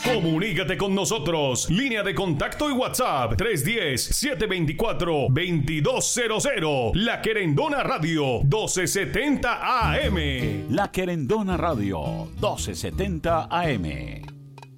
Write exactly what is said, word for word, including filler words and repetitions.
Comunícate con nosotros. Línea de contacto y WhatsApp tres uno cero, siete dos cuatro, dos dos cero cero. La Querendona Radio doce setenta A M. La Querendona Radio doce setenta A M.